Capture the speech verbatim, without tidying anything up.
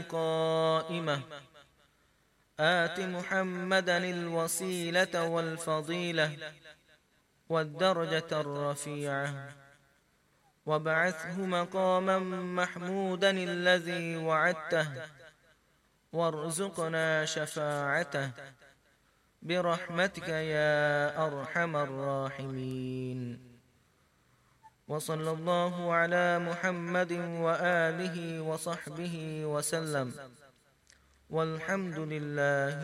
القائمة آت محمدا الوسيلة والفضيلة والدرجة الرفيعة وابعثه مقاما محمودا الذي وعدته وارزقنا شفاعته برحمتك يا أرحم الراحمين. وصلى الله على محمد وآله وصحبه وسلم، والحمد لله